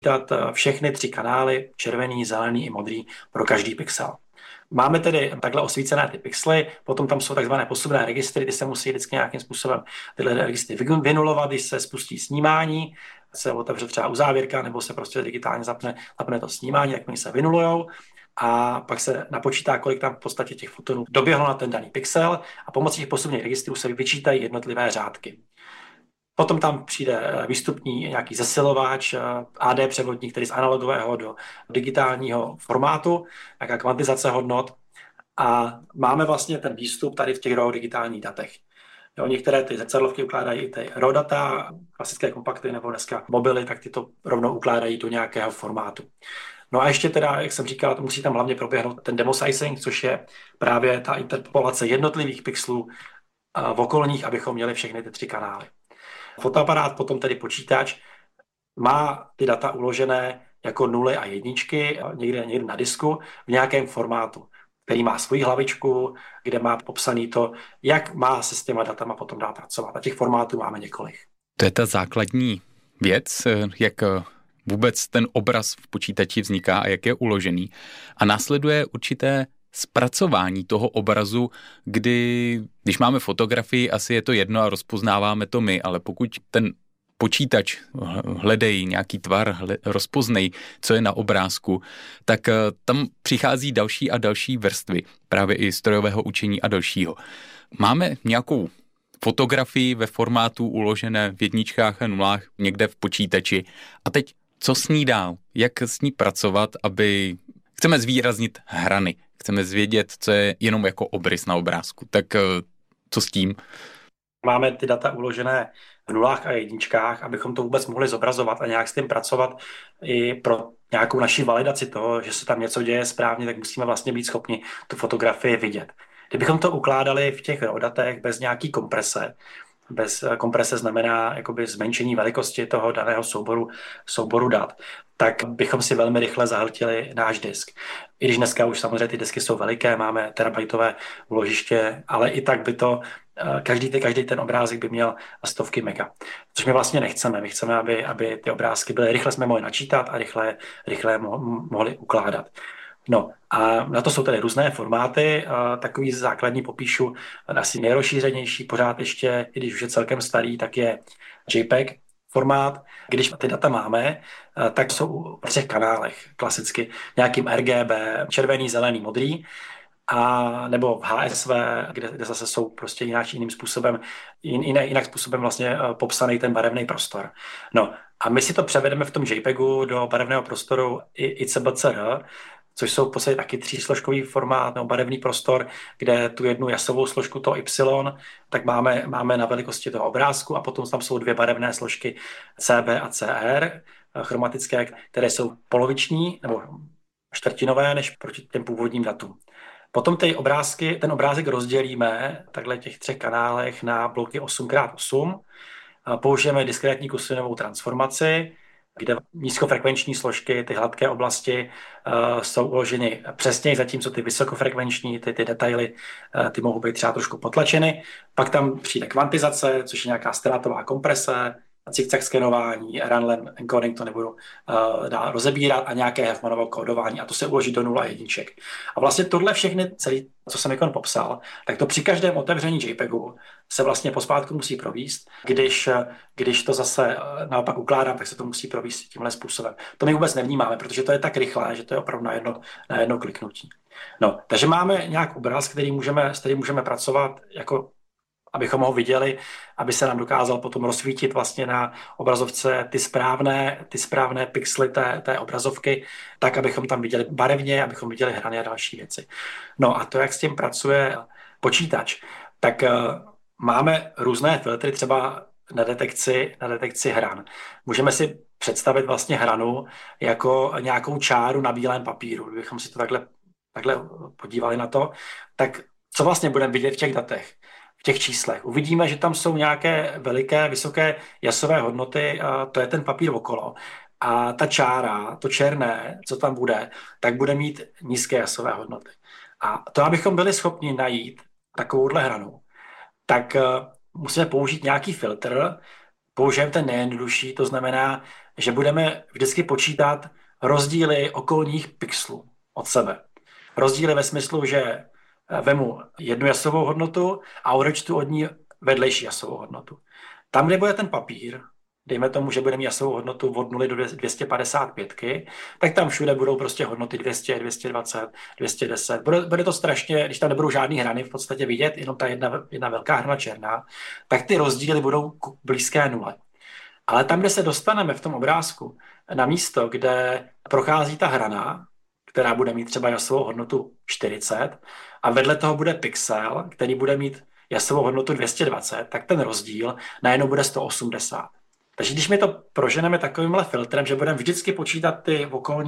dát všechny 3 kanály, červený, zelený i modrý pro každý pixel. Máme tedy takhle osvícené ty pixely, potom tam jsou takzvané posuvné registry, ty se musí vždycky nějakým způsobem tyhle registry vynulovat, když se spustí snímání, se otevře třeba uzávěrka, nebo se prostě digitálně zapne to snímání, tak oni se vynulujou a pak se napočítá, kolik tam v podstatě těch fotonů doběhlo na ten daný pixel a pomocí těch posuvných registrů se vyčítají jednotlivé řádky. Potom tam přijde výstupní nějaký zesilováč, AD převodník, který z analogového do digitálního formátu, nějaká kvantizace hodnot a máme vlastně ten výstup tady v těch RAW digitálních datech. Jo, některé ty zrcadlovky ukládají i ty RAW data, klasické kompakty nebo dneska mobily, tak ty to rovnou ukládají do nějakého formátu. No a ještě teda, jak jsem říkal, to musí tam hlavně proběhnout ten demosizing, což je právě ta interpolace jednotlivých pixelů v okolních, abychom měli všechny ty 3 kanály. Fotoaparát, potom tedy počítač, má ty data uložené jako nuly a jedničky někde na disku v nějakém formátu, který má svoji hlavičku, kde má popsaný to, jak má se s těma datama potom dá pracovat. A těch formátů máme několik. To je ta základní věc, jak vůbec ten obraz v počítači vzniká a jak je uložený. A následuje určité zpracování toho obrazu, když máme fotografii, asi je to jedno a rozpoznáváme to my, ale pokud ten počítač hledej nějaký tvar, rozpoznej, co je na obrázku, tak tam přichází další a další vrstvy, právě i strojového učení a dalšího. Máme nějakou fotografii ve formátu uložené v jedničkách a nulách někde v počítači a teď co s ní dál? Jak s ní pracovat, aby chceme zvýraznit hrany, chceme zvědět, co je jenom jako obrys na obrázku. Tak co s tím? Máme ty data uložené v nulách a jedničkách, abychom to vůbec mohli zobrazovat a nějak s tím pracovat i pro nějakou naši validaci toho, že se tam něco děje správně, tak musíme vlastně být schopni tu fotografii vidět. Kdybychom to ukládali v těch RAW datech bez nějaký komprese, bez komprese znamená jakoby zmenšení velikosti toho daného souboru dat, tak bychom si velmi rychle zahltili náš disk. I když dneska už samozřejmě ty disky jsou veliké, máme terabajtové úložiště, ale i tak by to každý ten obrázek by měl stovky mega. Což my vlastně nechceme. My chceme, aby ty obrázky byly rychle, jsme mohli načítat a rychle mohli ukládat. No a na to jsou tedy různé formáty, takový základní popíšu, asi nejrozšířenější pořád ještě, i když už je celkem starý, tak je JPEG formát. Když ty data máme, tak jsou v 3 kanálech, klasicky nějakým RGB, červený, zelený, modrý, a nebo v HSV, kde zase jsou prostě jiným způsobem, jinak způsobem vlastně popsaný ten barevný prostor. No a my si to převedeme v tom JPEGu do barevného prostoru ICBCR, což jsou v podstatě taky 3složkový formát nebo barevný prostor, kde tu jednu jasovou složku, to Y, tak máme na velikosti toho obrázku a potom tam jsou 2 barevné složky CB a CR, chromatické, které jsou poloviční nebo čtvrtinové než proti těm původním datům. Potom ten obrázek rozdělíme takhle těch 3 kanálech na bloky 8x8. Použijeme diskrétní Kusinovou transformaci, kde nízkofrekvenční složky, ty hladké oblasti jsou uloženy přesněji, zatímco ty vysokofrekvenční, ty detaily, ty mohou být třeba trošku potlačeny. Pak tam přijde kvantizace, což je nějaká ztrátová komprese, zigzag skenování, random encoding to nebudu dál rozebírat a nějaké Huffmanovo kódování a to se uloží do 0 a jedniček. A vlastně tohle všechny, celý, co jsem jako popsal, tak to při každém otevření JPEGu se vlastně pospátku musí províst. Když to zase naopak ukládám, tak se to musí províst tímhle způsobem. To my vůbec nevnímáme, protože to je tak rychlé, že to je opravdu na jedno kliknutí. No, takže máme nějak obraz, s kterým můžeme pracovat jako abychom ho viděli, aby se nám dokázal potom rozsvítit vlastně na obrazovce ty správné pixely té obrazovky, tak, abychom tam viděli barevně, abychom viděli hrany a další věci. No a to, jak s tím pracuje počítač, tak máme různé filtry třeba na detekci hran. Můžeme si představit vlastně hranu jako nějakou čáru na bílém papíru. Kdybychom si to takhle podívali na to, tak co vlastně budeme vidět v těch datech? V těch číslech. Uvidíme, že tam jsou nějaké veliké, vysoké jasové hodnoty, to je ten papír okolo. A ta čára, to černé, co tam bude, tak bude mít nízké jasové hodnoty. A to, abychom byli schopni najít takovouhle hranu, tak musíme použít nějaký filtr, použijeme ten nejjednodušší, to znamená, že budeme vždycky počítat rozdíly okolních pixelů od sebe. Rozdíly ve smyslu, že vemu jednu jasovou hodnotu a odečtu od ní vedlejší jasovou hodnotu. Tam, kde bude ten papír, dejme tomu, že bude mít jasovou hodnotu od 0 do 255, tak tam všude budou prostě hodnoty 200, 220, 210. Bude to strašně, když tam nebudou žádný hrany v podstatě vidět, jenom ta jedna velká hrana černá, tak ty rozdíly budou blízké nule. Ale tam, kde se dostaneme v tom obrázku na místo, kde prochází ta hrana, která bude mít třeba jasovou hodnotu 40 a vedle toho bude pixel, který bude mít jasovou hodnotu 220, tak ten rozdíl najednou bude 180. Takže když my to proženeme takovýmhle filtrem, že budeme vždycky počítat ty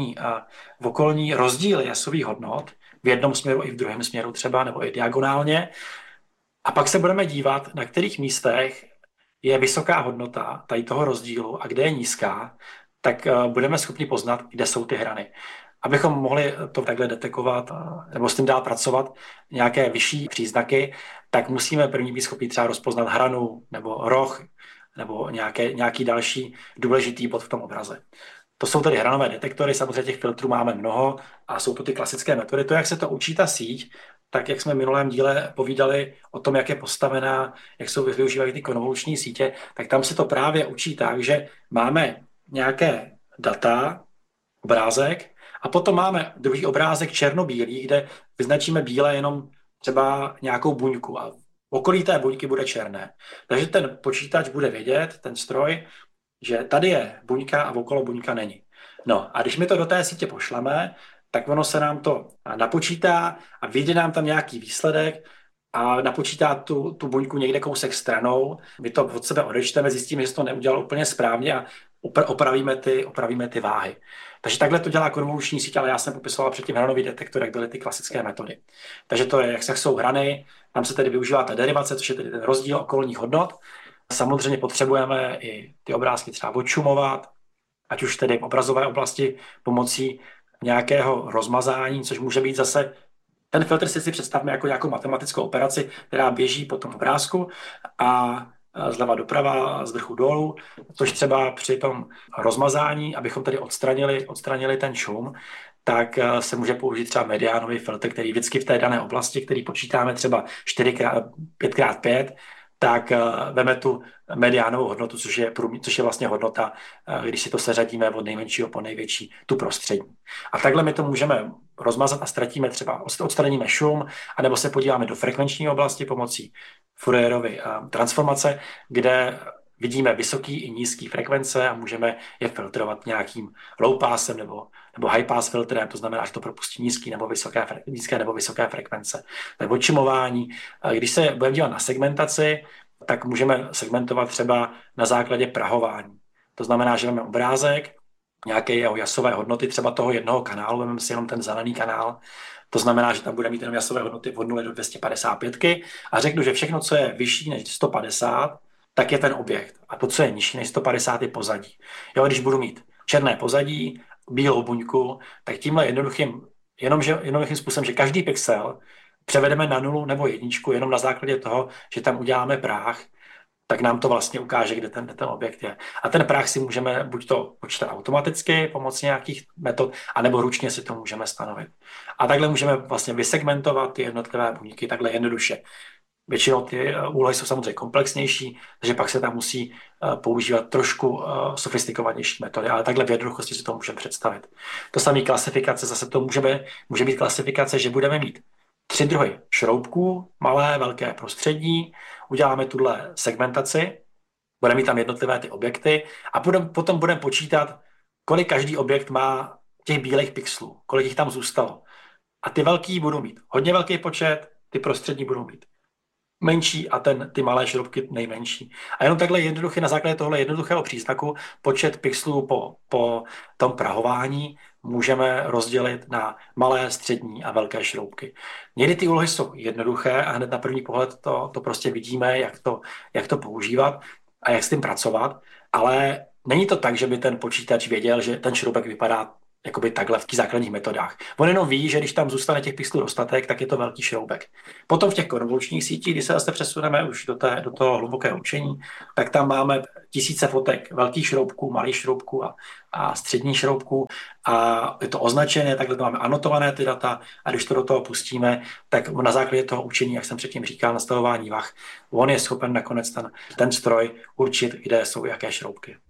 okolní rozdíly jasových hodnot v jednom směru i v druhém směru třeba, nebo i diagonálně, a pak se budeme dívat, na kterých místech je vysoká hodnota tady toho rozdílu a kde je nízká, tak budeme schopni poznat, kde jsou ty hrany. Abychom mohli to takhle detekovat nebo s tím dál pracovat, nějaké vyšší příznaky, tak musíme první být schopni třeba rozpoznat hranu nebo roh nebo nějaký další důležitý bod v tom obraze. To jsou tedy hranové detektory, samozřejmě těch filtrů máme mnoho a jsou to ty klasické metody. To, jak se to učí ta síť, tak jak jsme v minulém díle povídali o tom, jak je postavená, jak jsou využívají ty konvoluční sítě, tak tam se to právě učí tak, že máme nějaké data, obrázek, a potom máme druhý obrázek černobílý, kde vyznačíme bíle jenom třeba nějakou buňku a okolí té buňky bude černé. Takže ten počítač bude vědět, ten stroj, že tady je buňka a okolo buňka není. No a když my to do té sítě pošleme, tak ono se nám to napočítá a vyjde nám tam nějaký výsledek a napočítá tu buňku někde kousek stranou. My to od sebe odečteme, zjistíme, že se to neudělalo úplně správně a opravíme ty váhy. Takže takhle to dělá konvoluční síť, ale já jsem popisoval předtím hranový detektor, jak byly ty klasické metody. Takže to je, jak jsou hrany, tam se tedy využívá ta derivace, což je tedy ten rozdíl okolních hodnot. Samozřejmě potřebujeme i ty obrázky třeba odšumovat, ať už tedy v obrazové oblasti pomocí nějakého rozmazání, což může být zase, ten filtr si představme jako nějakou matematickou operaci, která běží po tom obrázku a zleva doprava, z vrchu dolů, což třeba při tom rozmazání, abychom tedy odstranili ten šum, tak se může použít třeba mediánový filtr, který vždycky v té dané oblasti, který počítáme třeba 5x5, tak veme tu mediánovou hodnotu, což je vlastně hodnota, když si to seřadíme od nejmenšího po největší, tu prostřední. A takhle my to můžeme rozmazat a odstraníme šum, anebo se podíváme do frekvenční oblasti pomocí Fourierovy transformace, kde vidíme vysoký i nízký frekvence a můžeme je filtrovat nějakým low passem nebo high pass filtrem, to znamená, že to propustí nízké nebo vysoké frekvence. To je odčimování. Když se budeme dívat na segmentaci, tak můžeme segmentovat třeba na základě prahování. To znamená, že máme obrázek, nějaké jeho jasové hodnoty třeba toho jednoho kanálu, vezmeme si jenom ten zelený kanál, to znamená, že tam bude mít jenom jasové hodnoty od 0 do 255 a řeknu, že všechno, co je vyšší než 150, tak je ten objekt. A to, co je nižší než 150, je pozadí. Jo, když budu mít černé pozadí, bílou buňku, tak tímhle jednoduchým způsobem, že každý pixel převedeme na 0 nebo 1, jenom na základě toho, že tam uděláme práh, tak nám to vlastně ukáže, kde ten objekt je. A ten práh si můžeme buď to počítat automaticky pomocí nějakých metod, anebo ručně si to můžeme stanovit. A takhle můžeme vlastně vysegmentovat ty jednotlivé buňky takhle jednoduše. Většinou ty úlohy jsou samozřejmě komplexnější, takže pak se tam musí používat trošku sofistikovanější metody, ale takhle v jednoduchosti si to můžeme představit. To samé klasifikace, zase to může být klasifikace, že budeme mít 3 druhy šroubků, malé, velké, prostřední, uděláme tuhle segmentaci, budeme mít tam jednotlivé ty objekty a potom budeme počítat, kolik každý objekt má těch bílých pixelů, kolik jich tam zůstalo. A ty velký budou mít hodně velký počet, ty prostřední budou mít menší a ty malé šroubky nejmenší. A jenom takhle jednoduše na základě tohle jednoduchého příznaku počet pixelů po tom prahování můžeme rozdělit na malé, střední a velké šroubky. Někdy ty úlohy jsou jednoduché a hned na první pohled to prostě vidíme, jak to používat a jak s tím pracovat, ale není to tak, že by ten počítač věděl, že ten šroubek vypadá jakoby takhle v těch základních metodách. On jenom ví, že když tam zůstane těch pixelů dostatek, tak je to velký šroubek. Potom v těch konvolučních sítích, když se zase přesuneme už do toho hlubokého učení, tak tam máme tisíce fotek velkých šroubků, malých šroubků a středních šroubků a je to označené, takhle to máme anotované ty data a když to do toho pustíme, tak na základě toho učení, jak jsem předtím říkal, nastavování vah, on je schopen nakonec ten stroj určit, kde jsou jaké šroubky.